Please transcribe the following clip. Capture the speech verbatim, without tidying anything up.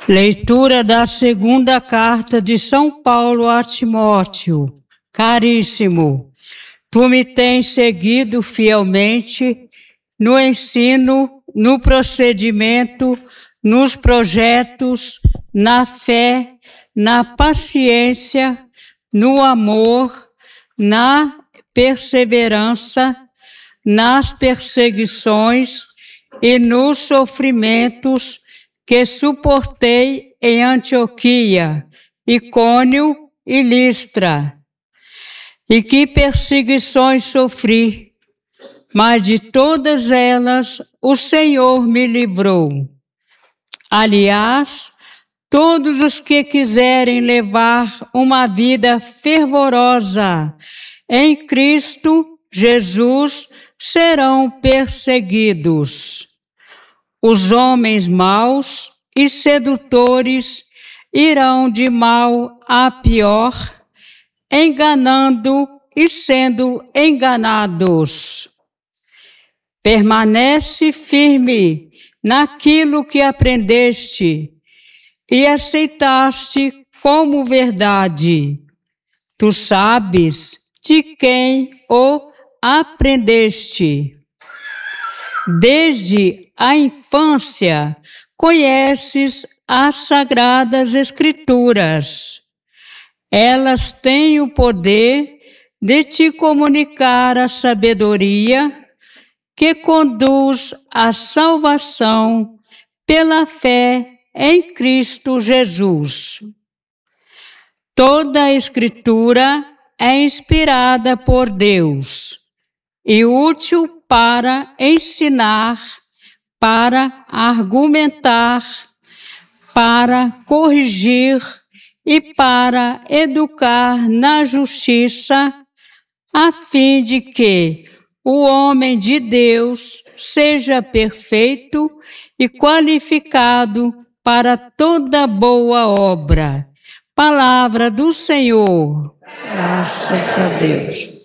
Leitura da segunda carta de São Paulo a Timóteo. Caríssimo, tu me tens seguido fielmente no ensino, no procedimento, nos projetos, na fé, na paciência, no amor, na perseverança, nas perseguições e nos sofrimentos que suportei em Antioquia, Icônio e Listra. E que perseguições sofri, mas de todas elas o Senhor me livrou. Aliás, todos os que quiserem levar uma vida fervorosa em Cristo Jesus serão perseguidos. Os homens maus e sedutores irão de mal a pior, enganando e sendo enganados. Permanece firme naquilo que aprendeste e aceitaste como verdade. Tu sabes de quem o aprendeste. Desde a infância conheces as Sagradas Escrituras. Elas têm o poder de te comunicar a sabedoria que conduz à salvação pela fé em Cristo Jesus. Toda a Escritura é inspirada por Deus e útil para ensinar, para argumentar, para corrigir e para educar na justiça, a fim de que o homem de Deus seja perfeito e qualificado para toda boa obra. Palavra do Senhor. Graças a Deus.